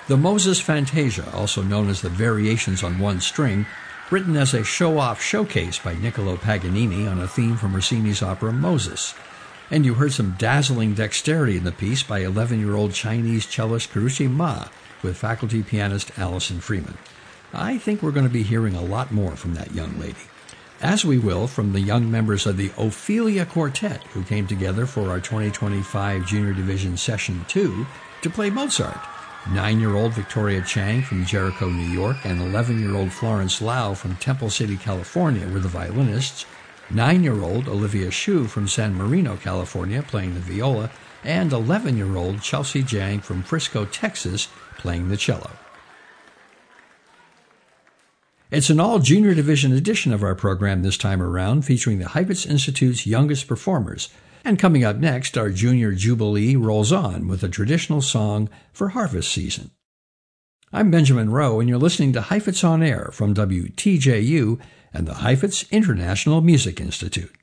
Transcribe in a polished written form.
The Moses Fantasia, also known as the Variations on One String, written as a show-off showcase by Niccolo Paganini on a theme from Rossini's opera Moses. And you heard some dazzling dexterity in the piece by 11-year-old Chinese cellist Karuchi Ma with faculty pianist Allison Freeman. I think we're going to be hearing a lot more from that young lady, as we will from the young members of the Ophelia Quartet, who came together for our 2025 Junior Division Session 2 to play Mozart. 9-year-old Victoria Chang from Jericho, New York, and 11-year-old Florence Lau from Temple City, California were the violinists. 9-year-old Olivia Hsu from San Marino, California, playing the viola, and 11-year-old Chelsea Jang from Frisco, Texas, playing the cello. It's an all-Junior Division edition of our program this time around, featuring the Heifetz Institute's youngest performers. And coming up next, our Junior Jubilee rolls on with a traditional song for harvest season. I'm Benjamin Rowe, and you're listening to Heifetz on Air from WTJU and the Heifetz International Music Institute.